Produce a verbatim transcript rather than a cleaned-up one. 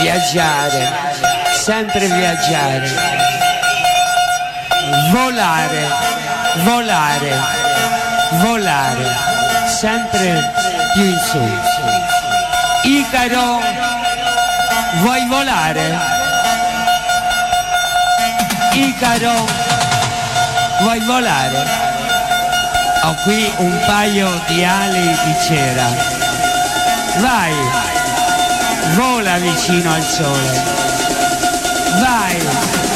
viaggiare, sempre viaggiare, volare, volare, volare, sempre più in su. Icaro, vuoi volare? Icaro, vuoi volare? Ho qui un paio di ali di cera. Vai, vola vicino al sole. Vai.